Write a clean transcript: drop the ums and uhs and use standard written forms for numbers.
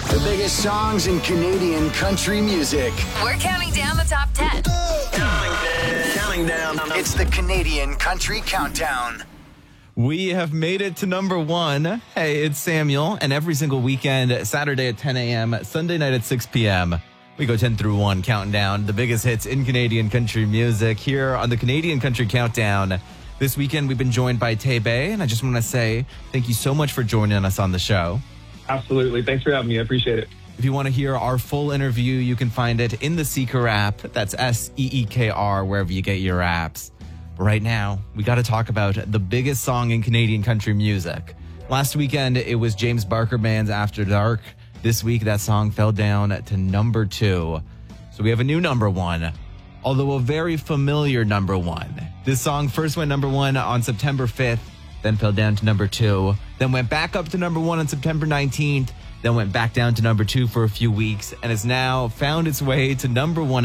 The biggest songs in Canadian country music. We're counting down the top 10. Counting down. It's the Canadian Country Countdown. We have made it to number one. Hey, it's Samuel, and every single weekend, Saturday at 10 a.m., Sunday night at 6 p.m., we go 10 through 1, counting down the biggest hits in Canadian country music here on the Canadian Country Countdown. This weekend, we've been joined by Tay Bay, and I just want to say thank you so much for joining us on the show. Absolutely. Thanks for having me. I appreciate it. If you want to hear our full interview, you can find it in the Seeker app. That's SEEKR, wherever you get your apps. But right now, we got to talk about the biggest song in Canadian country music. Last weekend, it was James Barker Band's After Dark. This week, that song fell down to number 2. So we have a new number 1, although a very familiar number 1. This song first went number 1 on September 5th, then fell down to number 2, then went back up to number 1 on September 19th, then went back down to number 2 for a few weeks, and has now found its way to number 1